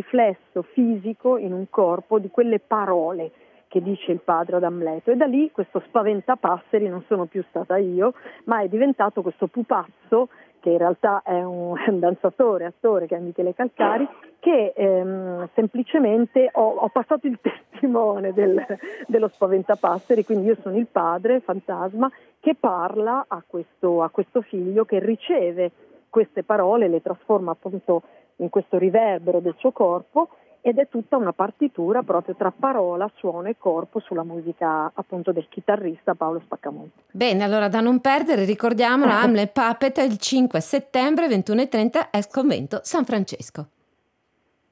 riflesso fisico in un corpo di quelle parole che dice il padre ad Amleto, e da lì questo spaventapasseri non sono più stata io, ma è diventato questo pupazzo che in realtà è un danzatore, attore, che è Michele Calcari, che semplicemente ho passato il testimone dello spaventapasseri, quindi io sono il padre fantasma che parla a questo figlio, che riceve queste parole, le trasforma appunto in questo riverbero del suo corpo, ed è tutta una partitura proprio tra parola, suono e corpo sulla musica appunto del chitarrista Paolo Spaccamonte. Bene, allora da non perdere, ricordiamolo, Hamlet Puppet il 5 settembre 21:30 ex convento San Francesco.